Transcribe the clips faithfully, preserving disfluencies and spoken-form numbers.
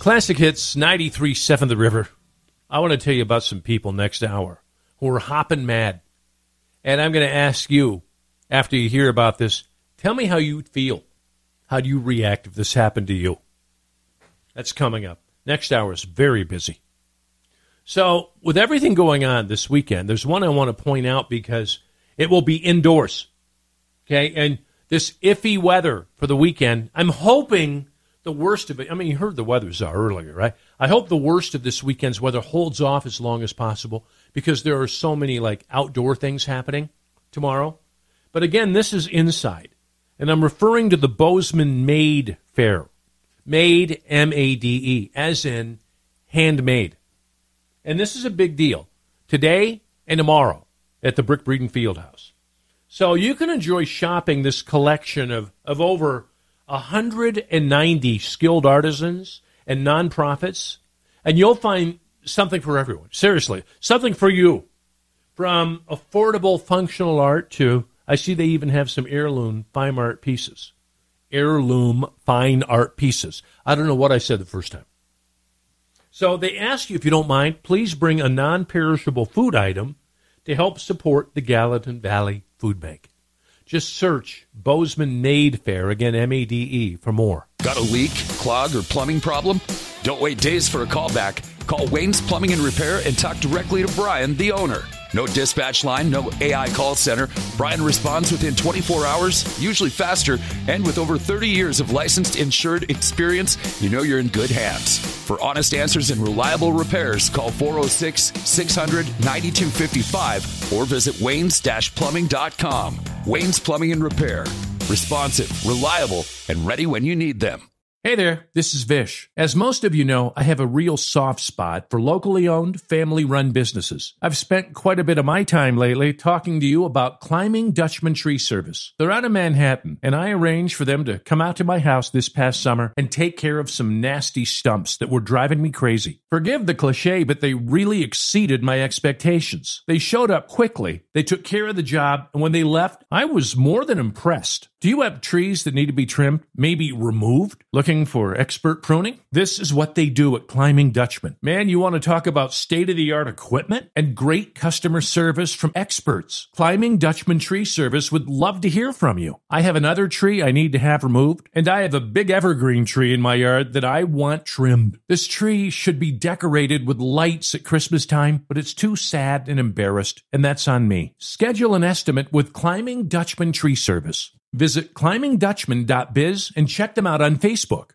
Classic Hits ninety-three point seven The River. I want to tell you about some people next hour who are hopping mad. And I'm going to ask you, after you hear about this, tell me how you feel. How do you react if this happened to you? That's coming up. Next hour is very busy. So, with everything going on this weekend, there's one I want to point out because it will be indoors. Okay, and this iffy weather for the weekend, I'm hoping the worst of it, I mean, you heard the weather's are earlier, right? I hope the worst of this weekend's weather holds off as long as possible because there are so many, like, outdoor things happening tomorrow. But again, this is inside, and I'm referring to the Bozeman Made Fair. Made, M A D E, as in handmade. And this is a big deal today and tomorrow at the Brick Breeden Fieldhouse. So you can enjoy shopping this collection of, of over one hundred ninety skilled artisans and nonprofits, and you'll find something for everyone. Seriously, something for you. From affordable functional art to, I see they even have some heirloom fine art pieces. Heirloom fine art pieces. I don't know what I said the first time. So they ask you, if you don't mind, please bring a non-perishable food item to help support the Gallatin Valley Food Bank. Just search Bozeman Made Fair, again, M A D E, for more. Got a leak, clog, or plumbing problem? Don't wait days for a callback. Call Wayne's Plumbing and Repair and talk directly to Brian, the owner. No dispatch line, no A I call center. Brian responds within twenty-four hours, usually faster, and with over thirty years of licensed insured experience, you know you're in good hands. For honest answers and reliable repairs, call four oh six, six hundred, ninety-two fifty-five or visit waynes dash plumbing dot com. Wayne's Plumbing and Repair. Responsive, reliable, and ready when you need them. Hey there, this is Vish. As most of you know, I have a real soft spot for locally owned, family-run businesses. I've spent quite a bit of my time lately talking to you about Climbing Dutchman Tree Service. They're out of Manhattan, and I arranged for them to come out to my house this past summer and take care of some nasty stumps that were driving me crazy. Forgive the cliche, but they really exceeded my expectations. They showed up quickly, they took care of the job, and when they left, I was more than impressed. Do you have trees that need to be trimmed, maybe removed? Looking for expert pruning? This is what they do at Climbing Dutchman. Man, you want to talk about state-of-the-art equipment and great customer service from experts. Climbing Dutchman Tree Service would love to hear from you. I have another tree I need to have removed, and I have a big evergreen tree in my yard that I want trimmed. This tree should be decorated with lights at Christmas time, but it's too sad and embarrassed, and that's on me. Schedule an estimate with Climbing Dutchman Tree Service. Visit climbing dutchman dot biz and check them out on Facebook.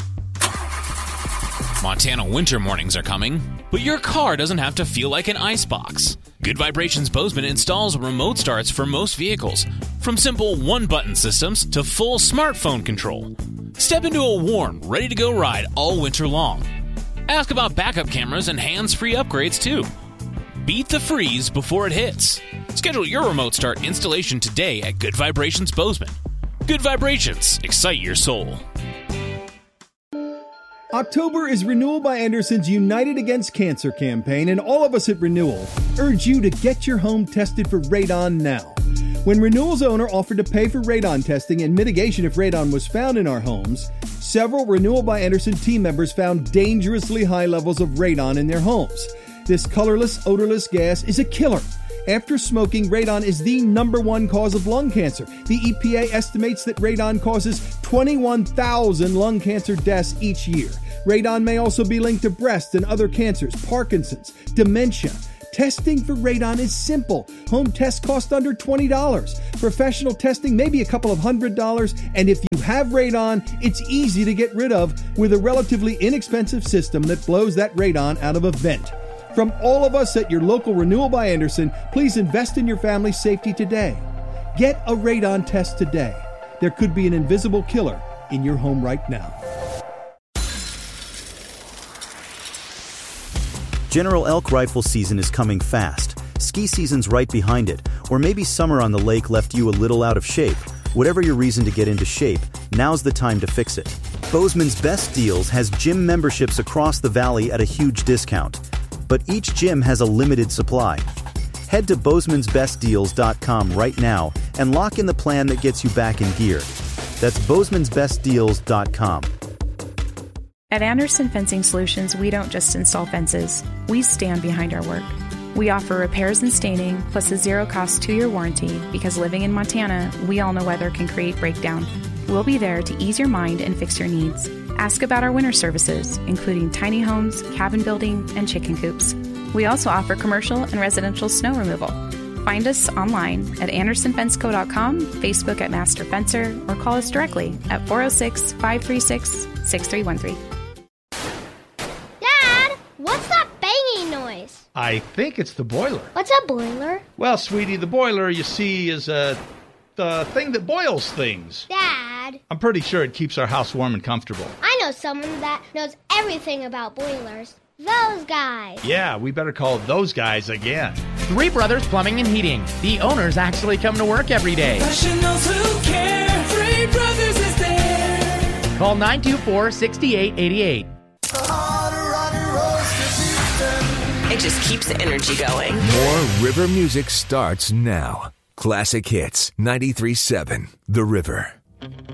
Montana winter mornings are coming, but your car doesn't have to feel like an icebox. Good Vibrations Bozeman installs remote starts for most vehicles, from simple one-button systems to full smartphone control. Step into a warm, ready-to-go ride all winter long. Ask about backup cameras and hands-free upgrades, too. Beat the freeze before it hits. Schedule your remote start installation today at Good Vibrations Bozeman. Good Vibrations. Excite your soul. October is Renewal by Anderson's United Against Cancer campaign, and all of us at Renewal urge you to get your home tested for radon now. When Renewal's owner offered to pay for radon testing and mitigation if radon was found in our homes, several Renewal by Anderson team members found dangerously high levels of radon in their homes. This colorless, odorless gas is a killer. After smoking, radon is the number one cause of lung cancer. The E P A estimates that radon causes twenty-one thousand lung cancer deaths each year. Radon may also be linked to breast and other cancers, Parkinson's, dementia. Testing for radon is simple. Home tests cost under twenty dollars. Professional testing may be a couple of hundred dollars. And if you have radon, it's easy to get rid of with a relatively inexpensive system that blows that radon out of a vent. From all of us at your local Renewal by Anderson, please invest in your family's safety today. Get a radon test today. There could be an invisible killer in your home right now. General elk rifle season is coming fast. Ski season's right behind it. Or maybe summer on the lake left you a little out of shape. Whatever your reason to get into shape, now's the time to fix it. Bozeman's Best Deals has gym memberships across the valley at a huge discount. But each gym has a limited supply. Head to bozemans best deals dot com right now and lock in the plan that gets you back in gear. That's bozemans best deals dot com. At Anderson Fencing Solutions, we don't just install fences. We stand behind our work. We offer repairs and staining, plus a zero-cost two-year warranty, because living in Montana, we all know weather can create breakdown. We'll be there to ease your mind and fix your needs. Ask about our winter services, including tiny homes, cabin building, and chicken coops. We also offer commercial and residential snow removal. Find us online at anderson fence co dot com, Facebook at Master Fencer, or call us directly at four oh six, five three six, six three one three. Dad, what's that banging noise? I think it's the boiler. What's a boiler? Well, sweetie, the boiler, you see, is a the thing that boils things. Dad. I'm pretty sure it keeps our house warm and comfortable. I know someone that knows everything about boilers. Those guys. Yeah, we better call those guys again. Three Brothers Plumbing and Heating. The owners actually come to work every day. Professionals who care. Three Brothers is there. Call nine two four, six eight eight eight. It just keeps the energy going. More River music starts now. Classic Hits, ninety-three point seven, The River.